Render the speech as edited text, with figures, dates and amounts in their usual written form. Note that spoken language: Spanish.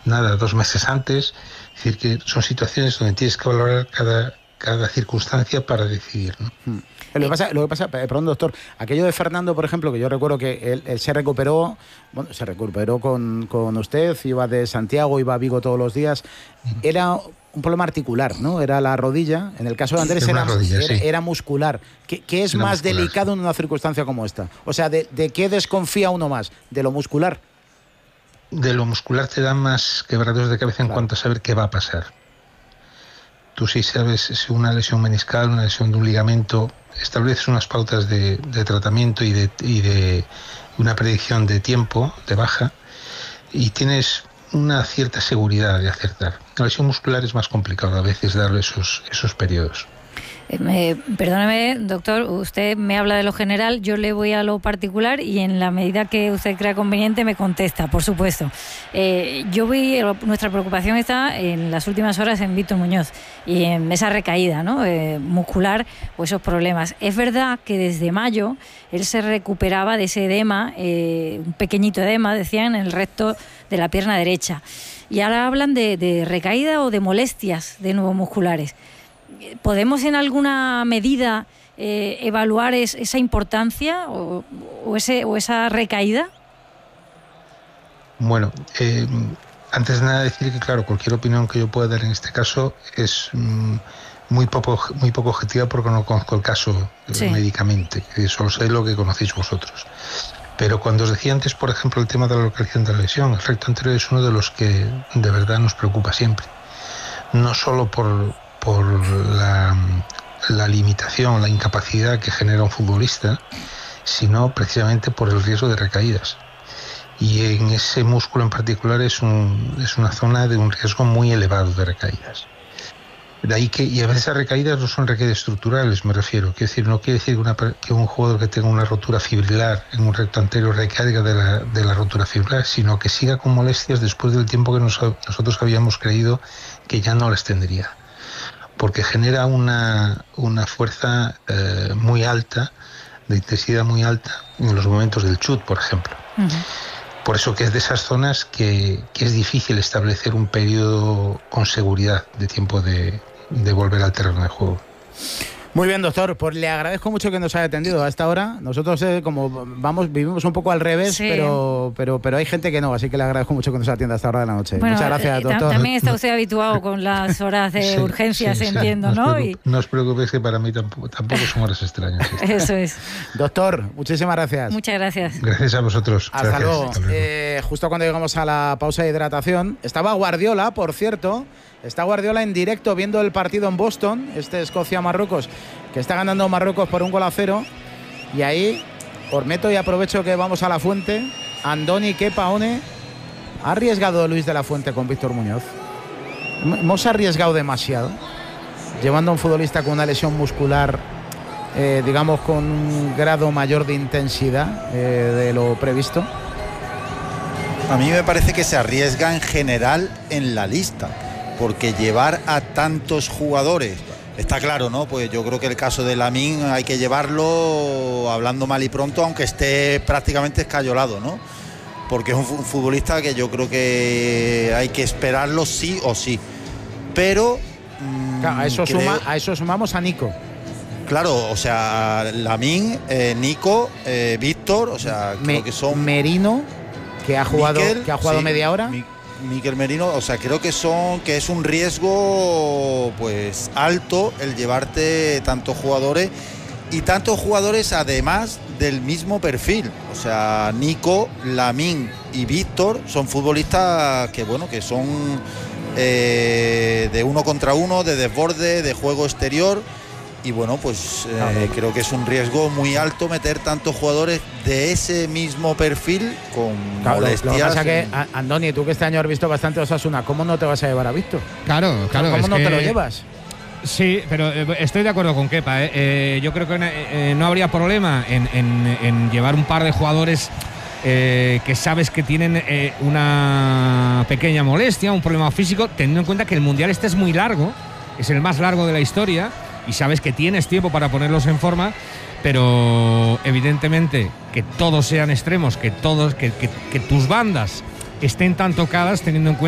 2 meses antes. Es decir, que son situaciones donde tienes que valorar cada circunstancia para decidir, ¿no? Lo que pasa, perdón, doctor, aquello de Fernando, por ejemplo, que yo recuerdo que él se recuperó con usted, iba de Santiago, iba a Vigo todos los días, era un problema articular, ¿no? Era la rodilla. En el caso de Andrés era muscular. ¿Qué es más delicado en una circunstancia como esta? O sea, ¿de qué desconfía uno más? ¿De lo muscular? De lo muscular te dan más quebraderos de cabeza en cuanto a saber qué va a pasar. Tú sí sabes si una lesión meniscal, una lesión de un ligamento, estableces unas pautas de tratamiento y de una predicción de tiempo, de baja, y tienes una cierta seguridad de acertar. La lesión muscular es más complicado a veces darle esos periodos. Perdóneme, doctor, usted me habla de lo general, yo le voy a lo particular y en la medida que usted crea conveniente me contesta, por supuesto. Nuestra preocupación está en las últimas horas en Víctor Muñoz y en esa recaída, ¿no? Muscular o esos problemas. Es verdad que desde mayo él se recuperaba de ese edema, un pequeñito edema, decían, en el resto de la pierna derecha. Y ahora hablan de recaída o de molestias de nuevo musculares. ¿Podemos en alguna medida evaluar esa importancia o esa recaída? Bueno, antes de nada decir que, claro, cualquier opinión que yo pueda dar en este caso es muy poco objetiva porque no conozco el caso médicamente, solo sé lo que conocéis vosotros. Pero cuando os decía antes, por ejemplo, el tema de la localización de la lesión, el recto anterior es uno de los que de verdad nos preocupa siempre. No solo por la limitación, la incapacidad que genera un futbolista, sino precisamente por el riesgo de recaídas. Y en ese músculo en particular es una zona de un riesgo muy elevado de recaídas. De ahí y a veces esas recaídas no son recaídas estructurales, me refiero. No quiere decir que un jugador que tenga una rotura fibrilar en un recto anterior recaiga de la rotura fibrilar, sino que siga con molestias después del tiempo que nosotros habíamos creído que ya no las tendría. Porque genera una fuerza muy alta, de intensidad muy alta, en los momentos del chut, por ejemplo. Uh-huh. Por eso que es de esas zonas que es difícil establecer un periodo con seguridad de tiempo de volver al terreno de juego. Muy bien, doctor, pues le agradezco mucho que nos haya atendido a esta hora. Nosotros vivimos un poco al revés, sí. pero hay gente que no, así que le agradezco mucho que nos atienda a esta hora de la noche. Bueno, muchas gracias, doctor. También está usted habituado con las horas de urgencias, entiendo, ¿no? No os preocupéis que para mí tampoco son horas extrañas. Eso es. Doctor, muchísimas gracias. Muchas gracias. Gracias a vosotros. Hasta luego. Justo cuando llegamos a la pausa de hidratación, estaba Guardiola, por cierto. Está Guardiola en directo viendo el partido en Boston, Escocia-Marruecos, que está ganando Marruecos por 1-0. Y ahí os meto y aprovecho que vamos a la fuente. Andoni, Kepa, One. ¿Ha arriesgado Luis de la Fuente con Víctor Muñoz? ¿Hemos arriesgado demasiado? Llevando a un futbolista con una lesión muscular, digamos, con un grado mayor de intensidad de lo previsto. A mí me parece que se arriesga en general en la lista. Porque llevar a tantos jugadores, está claro, ¿no? Pues yo creo que el caso de Lamine hay que llevarlo hablando mal y pronto, aunque esté prácticamente escayolado, ¿no? Porque es un futbolista que yo creo que hay que esperarlo sí o sí. Pero claro, a eso sumamos a Nico. Claro, o sea, Lamine, Nico, Víctor, o sea, creo que son Merino, que ha jugado sí, media hora. Mikel Merino, o sea, creo que es un riesgo pues alto el llevarte tantos jugadores además del mismo perfil. O sea, Nico, Lamine y Víctor son futbolistas que son de uno contra uno, de desborde, de juego exterior. Y creo que es un riesgo muy alto meter tantos jugadores de ese mismo perfil con molestias. Lo que pasa es que, Andoni, tú que este año has visto bastante Osasuna, ¿cómo no te vas a llevar a Víctor? Claro. ¿Cómo no te lo llevas? Sí, pero estoy de acuerdo con Kepa. Yo creo que no habría problema en llevar un par de jugadores que sabes que tienen una pequeña molestia, un problema físico, teniendo en cuenta que el Mundial este es muy largo, es el más largo de la historia. Y sabes que tienes tiempo para ponerlos en forma, pero evidentemente que todos sean extremos, que tus bandas estén tan tocadas, teniendo en cuenta